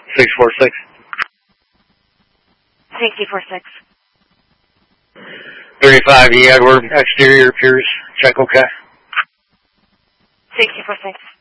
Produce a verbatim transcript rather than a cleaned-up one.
six four six. Safety four six. thirty-five E Edward, exterior appears check okay. Safety four six.